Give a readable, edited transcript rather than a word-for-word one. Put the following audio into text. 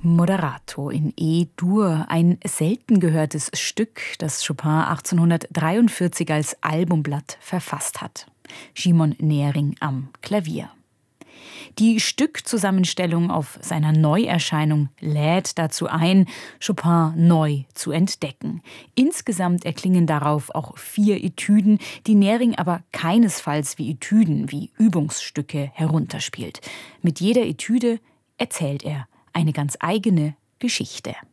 Moderato in E-Dur, ein selten gehörtes Stück, das Chopin 1843 als Albumblatt verfasst hat. Simon Nering am Klavier. Die Stückzusammenstellung auf seiner Neuerscheinung lädt dazu ein, Chopin neu zu entdecken. Insgesamt erklingen darauf auch 4 Etüden, die Nering aber keinesfalls wie Etüden, wie Übungsstücke herunterspielt. Mit jeder Etüde erzählt er eine ganz eigene Geschichte.